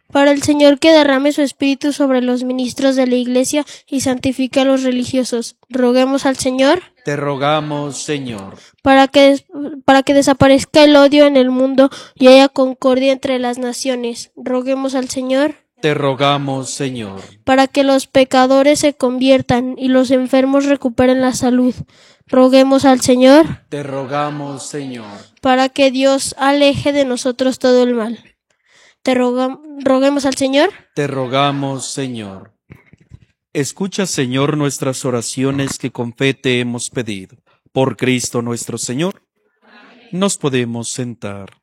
Para el Señor que derrame su espíritu sobre los ministros de la Iglesia y santifique a los religiosos. Roguemos al Señor. Te rogamos, Señor. Para que desaparezca el odio en el mundo y haya concordia entre las naciones. Roguemos al Señor. Te rogamos, Señor. Para que los pecadores se conviertan y los enfermos recuperen la salud. Roguemos al Señor. Te rogamos, Señor. Para que Dios aleje de nosotros todo el mal. Roguemos al Señor. Te rogamos, Señor. Escucha, Señor, nuestras oraciones que con fe te hemos pedido. Por Cristo nuestro Señor. Nos podemos sentar.